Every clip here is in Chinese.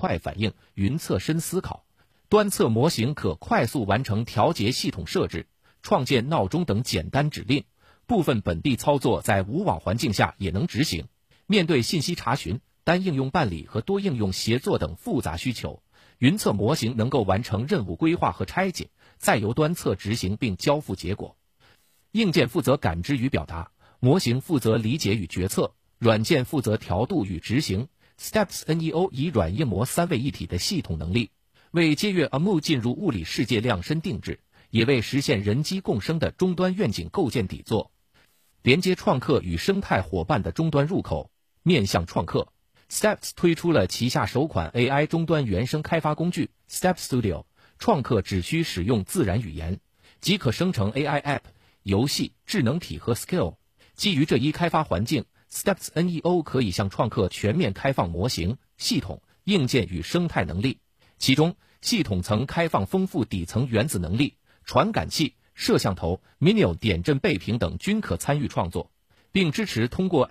快反应、云侧深思考。端侧模型可快速完成调节系统设置、创建闹钟等简单指令，部分本地操作在无网环境下也能执行。面对信息查询、单应用办理和多应用协作等复杂需求，云侧模型能够完成任务规划和拆解，再由端侧执行并交付结果。硬件负责感知与表达，模型负责理解与决策，软件负责调度与执行。Steps NEO 以软硬模三位一体的系统能力，为接跃 AMU 进入物理世界量身定制，也为实现人机共生的终端愿景构建底座。连接创客与生态伙伴的终端入口，面向创客。Steps 推出了旗下首款 AI 终端原生开发工具 Step Studio， 创客只需使用自然语言，即可生成 AI App、游戏、智能体和 Skill。基于这一开发环境， Steps NEO 可以向创客全面开放模型、系统、硬件与生态能力。其中，系统层开放丰富底层原子能力、传感器、摄像头、Minio 点阵倍屏等均可参与创作，并支持通过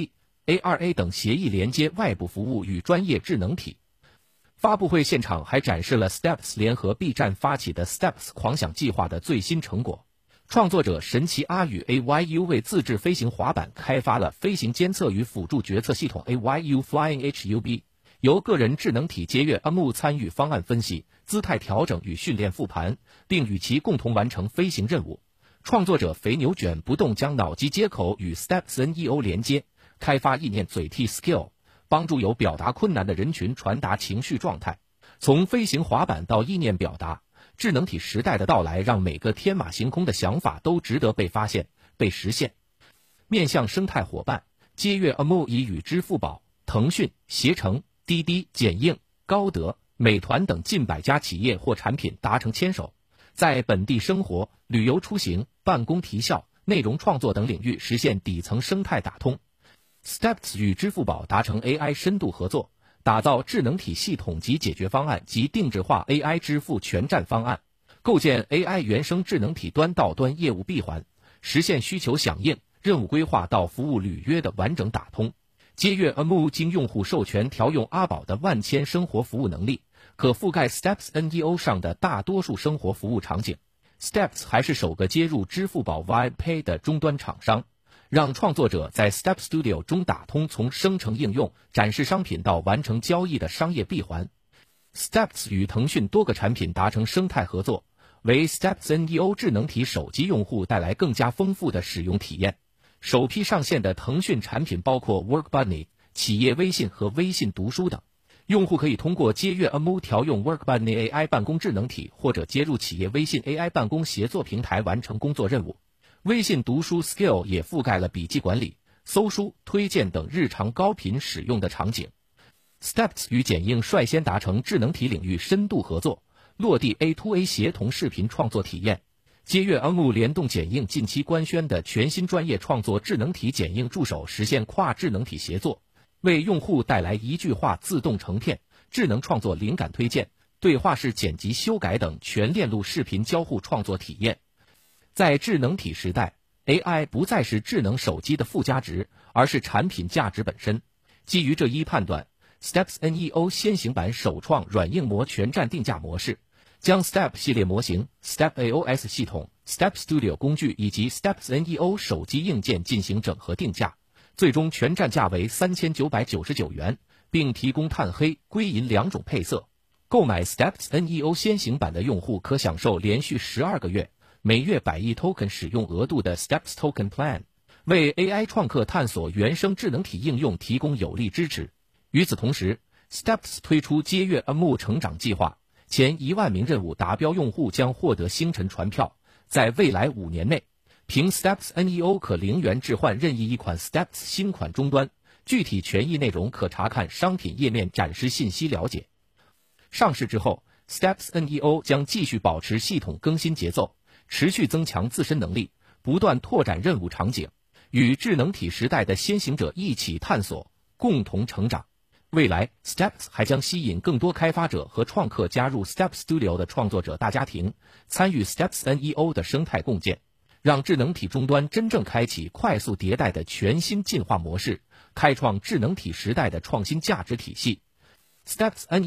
MCP、ARA 等协议连接外部服务与专业智能体。发布会现场还展示了 Steps 联合 B 站发起的 Steps 狂想计划的最新成果。创作者神奇阿宇 AYU 为自制飞行滑板开发了飞行监测与辅助决策系统 AYU Flying HUB， 由个人智能体接跃 AMU 参与方案分析、姿态调整与训练复盘，并与其共同完成飞行任务。创作者肥牛卷不动将脑机接口与 Steps NEO 连接，开发意念嘴替 Skill， 帮助有表达困难的人群传达情绪状态。从飞行滑板到意念表达，智能体时代的到来让每个天马行空的想法都值得被发现、被实现。面向生态伙伴，接跃 AMU 已与支付宝、腾讯、携程、滴滴、剪映、高德、美团等近百家企业或产品达成牵手，在本地生活、旅游出行、办公提效、内容创作等领域实现底层生态打通。Steps 与支付宝达成 AI 深度合作，打造智能体系统及解决方案及定制化 AI 支付全站方案，构建 AI 原生智能体端到端业务闭环，实现需求响应、任务规划到服务履约的完整打通。接跃 AMU 经用户授权调用阿宝的万千生活服务能力，可覆盖 Steps NEO 上的大多数生活服务场景。Steps 还是首个接入支付宝 Vibe Pay 的终端厂商，让创作者在 Step Studio 中打通从生成应用、展示商品到完成交易的商业闭环。Steps 与腾讯多个产品达成生态合作，为 Steps NEO 智能体手机用户带来更加丰富的使用体验。首批上线的腾讯产品包括 Work Bunny、企业微信和微信读书等。用户可以通过接跃 AMU 调用 Work Bunny AI 办公智能体，或者接入企业微信 AI 办公协作平台完成工作任务。微信读书 Skill 也覆盖了笔记管理、搜书、推荐等日常高频使用的场景。Steps 与剪映率先达成智能体领域深度合作，落地 A2A 协同视频创作体验。接跃 AMU 联动剪映近期官宣的全新专业创作智能体剪映助手，实现跨智能体协作，为用户带来一句话自动成片、智能创作灵感推荐、对话式剪辑修改等全链路视频交互创作体验。在智能体时代， AI 不再是智能手机的附加值，而是产品价值本身。基于这一判断， Steps NEO 先行版首创软硬模全站定价模式，将 Step 系列模型、Step AOS 系统、Step Studio 工具以及 Steps NEO 手机硬件进行整合定价，最终全站价为3999元，并提供碳黑、硅银两种配色。购买 Steps NEO 先行版的用户可享受连续12个月、每月100亿 token 使用额度的 Steps Token Plan， 为 AI 创客探索原生智能体应用提供有力支持。与此同时， Steps 推出接跃 AMU 成长计划，前1万名任务达标用户将获得星辰传票，在未来5年内，凭 Steps NEO 可0元置换任意一款 Steps 新款终端，具体权益内容可查看商品页面展示信息了解。上市之后， Steps NEO 将继续保持系统更新节奏，持续增强自身能力，不断拓展任务场景，与智能体时代的先行者一起探索，共同成长。未来 Steps 还将吸引更多开发者和创客加入 Step Studio 的创作者大家庭，参与 Steps NEO 的生态共建，让智能体终端真正开启快速迭代的全新进化模式，开创智能体时代的创新价值体系。Steps NEO